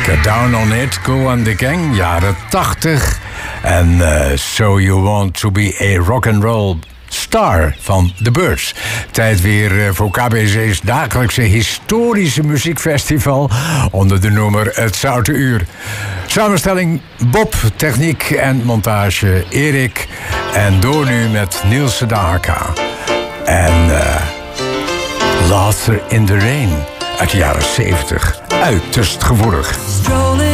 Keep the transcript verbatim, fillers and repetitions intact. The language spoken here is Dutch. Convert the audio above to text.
Get Down on It, Kool and the Gang, jaren tachtig. En uh, So You Want to Be a Rock'n'Roll Star van The Byrds. Tijd weer uh, voor K B C's dagelijkse historische muziekfestival onder de noemer Het Zoute Uur. Samenstelling Bob, techniek en montage Erik. En door nu met Niels Sedaka. En uh, Laughter in the Rain uit de jaren zeventig. Uiterst gevoelig.